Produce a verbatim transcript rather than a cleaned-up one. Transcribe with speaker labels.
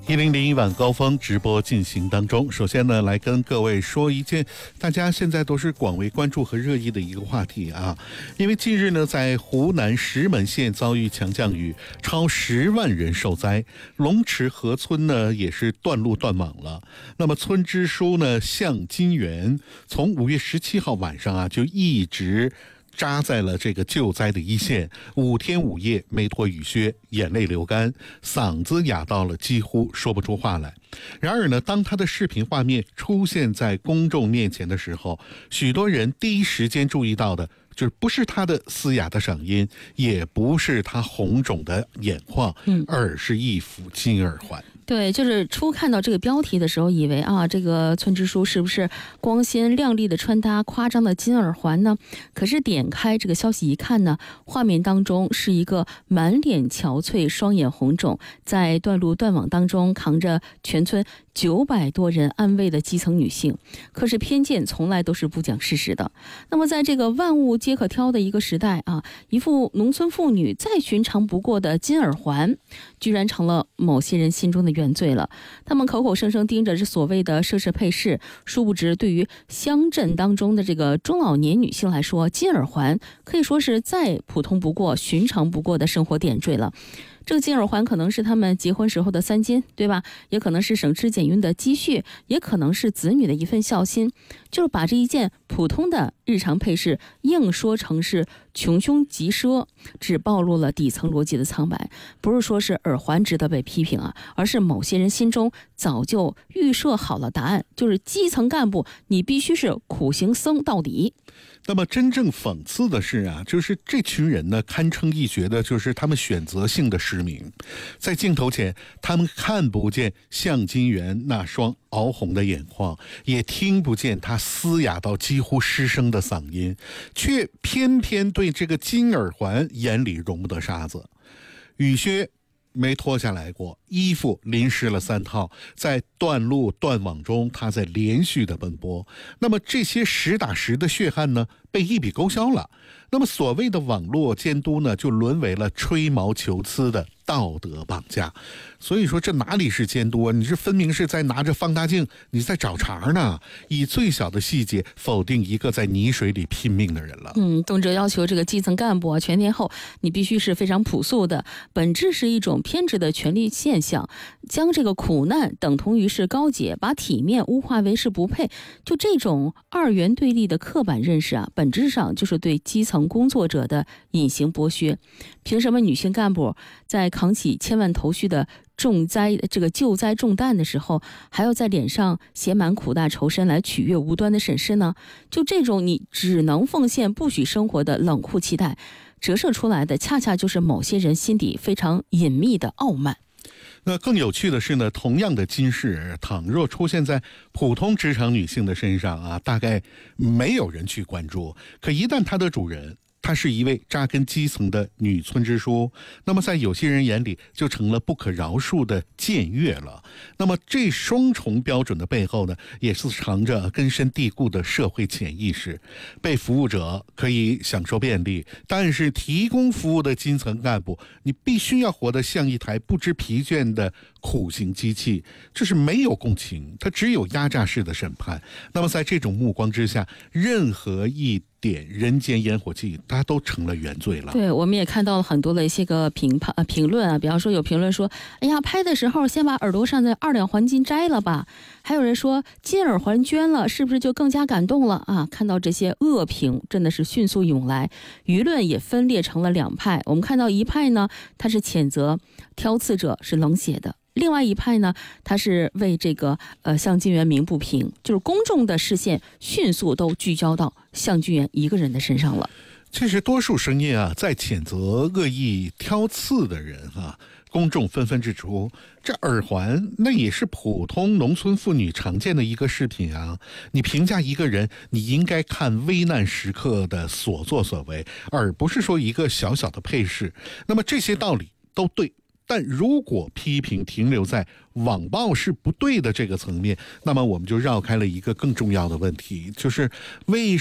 Speaker 1: 一零零一晚高峰直播进行当中，首先呢，来跟各位说一件大家现在都是广为关注和热议的一个话题啊。因为近日呢，在湖南石门县遭遇强降雨，超十万人受灾，龙池河村呢也是断路断网了。那么村支书呢向金元从五月十七号晚上啊就一直扎在了这个救灾的一线，五天五夜没脱雨靴，眼泪流干，嗓子哑到了几乎说不出话来。然而呢，当他的视频画面出现在公众面前的时候，许多人第一时间注意到的就是不是他的嘶哑的嗓音，也不是他红肿的眼眶，而是一副金耳环。
Speaker 2: 对，就是初看到这个标题的时候，以为啊，这个村支书是不是光鲜亮丽的穿搭、夸张的金耳环呢？可是点开这个消息一看呢，画面当中是一个满脸憔悴、双眼红肿，在断路断网当中扛着全村九百多人安慰的基层女性。可是偏见从来都是不讲事实的。那么在这个万物皆可挑的一个时代啊，一副农村妇女再寻常不过的金耳环，居然成了某些人心中的原罪了。他们口口声声盯着这所谓的奢侈配饰，殊不知对于乡镇当中的这个中老年女性来说，金耳环可以说是再普通不过、寻常不过的生活点缀了。这个金耳环可能是他们结婚时候的三金，对吧？也可能是省吃俭用的积蓄，也可能是子女的一份孝心。就是把这一件普通的日常配饰硬说成是穷凶极奢，只暴露了底层逻辑的苍白。不是说是耳环值得被批评啊，而是某些人心中早就预设好了答案，就是基层干部你必须是苦行僧到底。
Speaker 1: 那么真正讽刺的是啊，就是这群人呢，堪称一绝的就是他们选择性的失明。在镜头前，他们看不见向金元那双熬红的眼眶，也听不见他嘶哑到几乎失声的嗓音，却偏偏对这个金耳环眼里容不得沙子。雨靴没脱下来过，衣服淋湿了三套，在断路断网中，他在连续的奔波。那么这些实打实的血汗呢，被一笔勾销了。那么所谓的网络监督呢，就沦为了吹毛求疵的道德绑架。所以说这哪里是监督啊，你这分明是在拿着放大镜你在找茬呢，以最小的细节否定一个在泥水里拼命的人了。
Speaker 2: 嗯，动辄要求这个基层干部啊，全天候你必须是非常朴素的，本质是一种偏执的权力现象，将这个苦难等同于是高洁，把体面污化为是不配。就这种二元对立的刻板认识啊，本质上就是对基层工作者的隐形剥削。凭什么女性干部在扛起千万头绪的重灾这个救灾重担的时候，还要在脸上写满苦大仇深来取悦无端的审视呢？就这种你只能奉献不许生活的冷酷期待，折射出来的恰恰就是某些人心底非常隐秘的傲慢。
Speaker 1: 那更有趣的是呢，同样的金饰倘若出现在普通职场女性的身上啊，大概没有人去关注。可一旦她的主人她是一位扎根基层的女村支书，那么在有些人眼里就成了不可饶恕的僭越了。那么这双重标准的背后呢，也是藏着根深蒂固的社会潜意识。被服务者可以享受便利，但是提供服务的基层干部，你必须要活得像一台不知疲倦的苦行机器，这是没有共情，它只有压榨式的审判。那么在这种目光之下，任何一点人间烟火气，它都成了原罪了。
Speaker 2: 对，我们也看到了很多的一些个评判、呃、评论啊，比方说有评论说，哎呀，拍的时候先把耳朵上的二两黄金摘了吧。还有人说金耳环捐了，是不是就更加感动了啊？看到这些恶评，真的是迅速涌来，舆论也分裂成了两派。我们看到一派呢，他是谴责挑刺者是冷血的。另外一派呢，他是为这个呃向金元鸣不平，就是公众的视线迅速都聚焦到向金元一个人的身上了。
Speaker 1: 其实多数声音啊，在谴责恶意挑刺的人啊，公众纷纷指出，这耳环那也是普通农村妇女常见的一个饰品啊。你评价一个人，你应该看危难时刻的所作所为，而不是说一个小小的配饰。那么这些道理都对。但如果批评停留在网暴是不对的这个层面，那么我们就绕开了一个更重要的问题，就是为